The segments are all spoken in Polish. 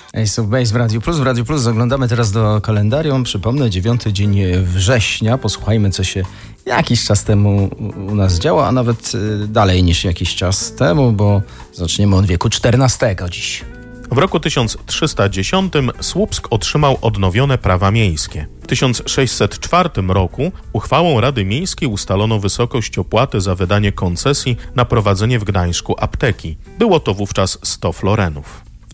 Ace of Base w Radiu Plus. W Radiu Plus zaglądamy teraz do kalendarium. Przypomnę, 9 dzień września. Posłuchajmy, co się jakiś czas temu u nas działo, a nawet dalej niż jakiś czas temu, bo zaczniemy od wieku XIV dziś. W roku 1310 Słupsk otrzymał odnowione prawa miejskie. W 1604 roku uchwałą Rady Miejskiej ustalono wysokość opłaty za wydanie koncesji na prowadzenie w Gdańsku apteki. Było to wówczas 100 florenów. W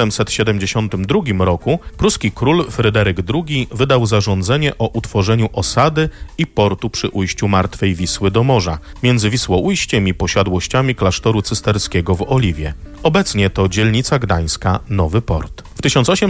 1772 roku pruski król Fryderyk II wydał zarządzenie o utworzeniu osady i portu przy ujściu Martwej Wisły do morza, między Wisłoujściem i posiadłościami klasztoru cysterskiego w Oliwie. Obecnie to dzielnica gdańska Nowy Port. W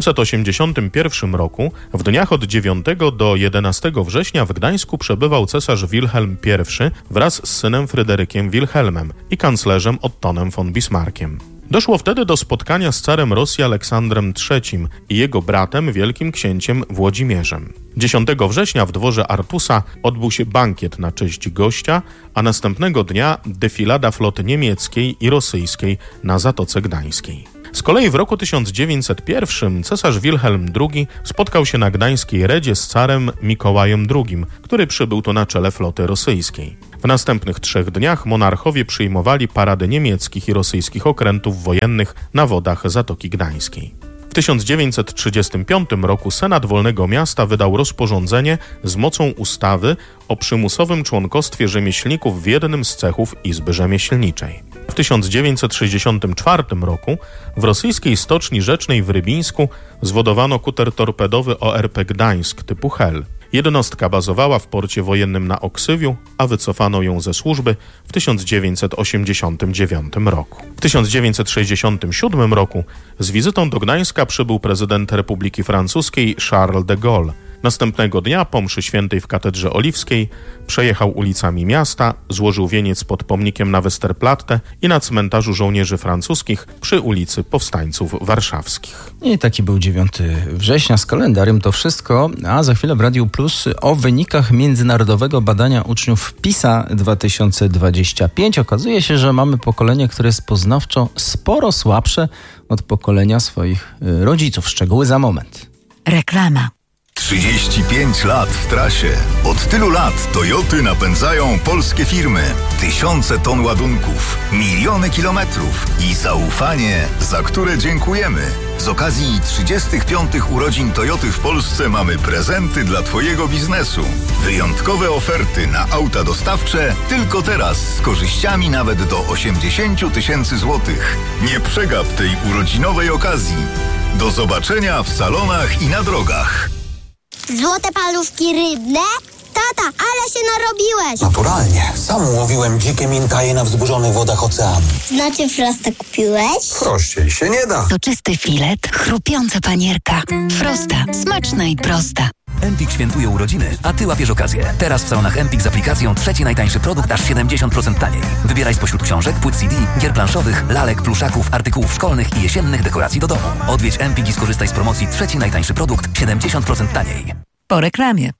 1881 roku, w dniach od 9 do 11 września w Gdańsku przebywał cesarz Wilhelm I wraz z synem Fryderykiem Wilhelmem i kanclerzem Ottonem von Bismarckiem. Doszło wtedy do spotkania z carem Rosji Aleksandrem III i jego bratem, wielkim księciem Włodzimierzem. 10 września w dworze Artusa odbył się bankiet na cześć gościa, a następnego dnia defilada floty niemieckiej i rosyjskiej na Zatoce Gdańskiej. Z kolei w roku 1901 cesarz Wilhelm II spotkał się na gdańskiej redzie z carem Mikołajem II, który przybył tu na czele floty rosyjskiej. W następnych 3 dniach monarchowie przyjmowali parady niemieckich i rosyjskich okrętów wojennych na wodach Zatoki Gdańskiej. W 1935 roku Senat Wolnego Miasta wydał rozporządzenie z mocą ustawy o przymusowym członkostwie rzemieślników w jednym z cechów Izby Rzemieślniczej. W 1964 roku w rosyjskiej stoczni rzecznej w Rybińsku zwodowano kuter torpedowy ORP Gdańsk typu Hel. Jednostka bazowała w porcie wojennym na Oksywiu, a wycofano ją ze służby w 1989 roku. W 1967 roku z wizytą do Gdańska przybył prezydent Republiki Francuskiej Charles de Gaulle. Następnego dnia po mszy świętej w Katedrze Oliwskiej przejechał ulicami miasta, złożył wieniec pod pomnikiem na Westerplatte i na cmentarzu żołnierzy francuskich przy ulicy Powstańców Warszawskich. I taki był 9 września z kalendarium. To wszystko, a za chwilę w Radiu Plus o wynikach międzynarodowego badania uczniów PISA 2025. Okazuje się, że mamy pokolenie, które jest poznawczo sporo słabsze od pokolenia swoich rodziców. Szczegóły za moment. Reklama. 35 lat w trasie. Od tylu lat Toyoty napędzają polskie firmy. Tysiące ton ładunków, miliony kilometrów i zaufanie, za które dziękujemy. Z okazji 35 urodzin Toyoty w Polsce mamy prezenty dla Twojego biznesu. Wyjątkowe oferty na auta dostawcze tylko teraz z korzyściami nawet do 80 000 złotych. Nie przegap tej urodzinowej okazji. Do zobaczenia w salonach i na drogach. Złote paluszki rybne? Tata, ale się narobiłeś! Naturalnie. Sam łowiłem dzikie minkaje na wzburzonych wodach oceanu. Znaczy Frosta kupiłeś? Prościej się nie da. Soczysty filet, chrupiąca panierka. Frosta. Smaczna i prosta. Empik świętuje urodziny, a Ty łapiesz okazję. Teraz w salonach Empik z aplikacją trzeci najtańszy produkt aż 70% taniej. Wybieraj spośród książek, płyt CD, gier planszowych, lalek, pluszaków, artykułów szkolnych i jesiennych dekoracji do domu. Odwiedź Empik i skorzystaj z promocji trzeci najtańszy produkt 70% taniej. Po reklamie.